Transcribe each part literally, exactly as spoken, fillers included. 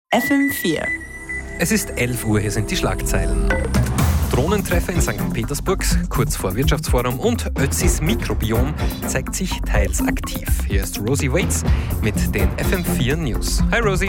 F M vier. Es ist elf Uhr, hier sind die Schlagzeilen. Drohnentreffer in Sankt Petersburg, kurz vor Wirtschaftsforum, und Ötzis Mikrobiom zeigt sich teils aktiv. Hier ist Rosie Waits mit den F M vier News. Hi Rosie.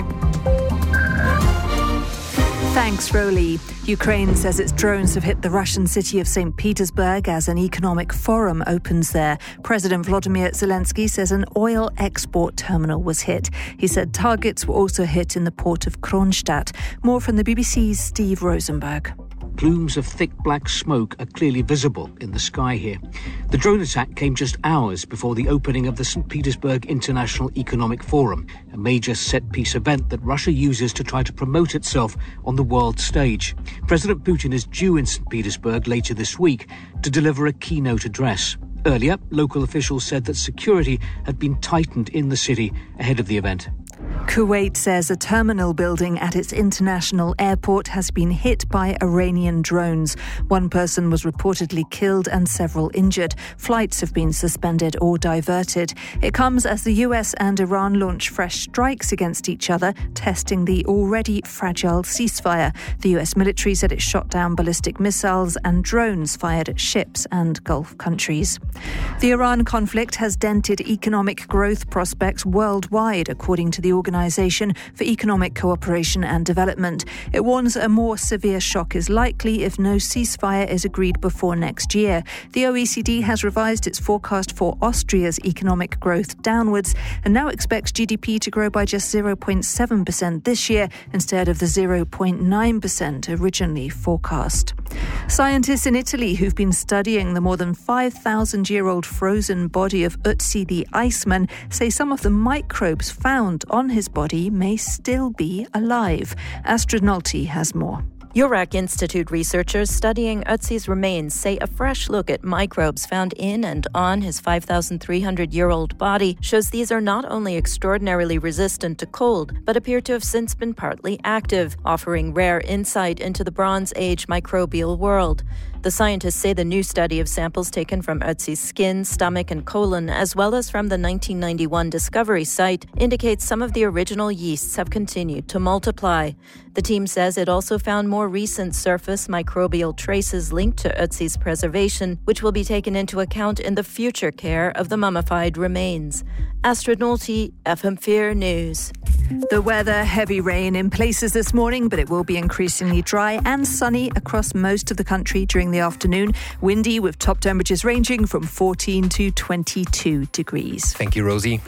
Thanks, Roli. Ukraine says its drones have hit the Russian city of Saint Petersburg as an economic forum opens there. President Volodymyr Zelensky says an oil export terminal was hit. He said targets were also hit in the port of Kronstadt. More from the B B C's Steve Rosenberg. Plumes of thick black smoke are clearly visible in the sky here. The drone attack came just hours before the opening of the Saint Petersburg International Economic Forum, a major set-piece event that Russia uses to try to promote itself on the world stage. President Putin is due in Saint Petersburg later this week to deliver a keynote address. Earlier, local officials said that security had been tightened in the city ahead of the event. Kuwait says a terminal building at its international airport has been hit by Iranian drones. One person was reportedly killed and several injured. Flights have been suspended or diverted. It comes as the U S and Iran launch fresh strikes against each other, testing the already fragile ceasefire. The U S military said it shot down ballistic missiles and drones fired at ships and Gulf countries. The Iran conflict has dented economic growth prospects worldwide, according to the Organisation for Economic Cooperation and Development. It warns a more severe shock is likely if no ceasefire is agreed before next year. The O E C D has revised its forecast for Austria's economic growth downwards and now expects G D P to grow by just zero point seven percent this year instead of the zero point nine percent originally forecast. Scientists in Italy who've been studying the more than five thousand year old frozen body of Ötzi the Iceman say some of the microbes found on his body may still be alive. Astrid Nolte has more. Urach Institute researchers studying Ötzi's remains say a fresh look at microbes found in and on his five thousand three hundred year old body shows these are not only extraordinarily resistant to cold, but appear to have since been partly active, offering rare insight into the Bronze Age microbial world. The scientists say the new study of samples taken from Ötzi's skin, stomach and colon, as well as from the nineteen ninety-one discovery site, indicates some of the original yeasts have continued to multiply. The team says it also found more recent surface microbial traces linked to Ötzi's preservation, which will be taken into account in the future care of the mummified remains. Astrid Nolte, F M four News. The weather, heavy rain in places this morning, but it will be increasingly dry and sunny across most of the country during the afternoon. Windy with top temperatures ranging from fourteen to twenty-two degrees. Thank you, Rosie.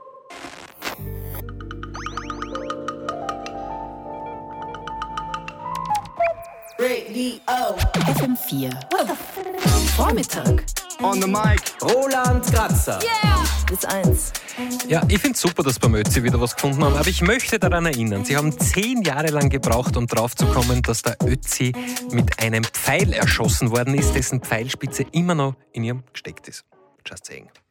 Radio F M vier. Vormittag. On the mic, Roland Kratzer. Yeah! Bis eins. Ja, ich finde es super, dass beim Ötzi wieder was gefunden haben, aber ich möchte daran erinnern, sie haben zehn Jahre lang gebraucht, um drauf zu kommen, dass der Ötzi mit einem Pfeil erschossen worden ist, dessen Pfeilspitze immer noch in ihrem gesteckt ist. Just saying.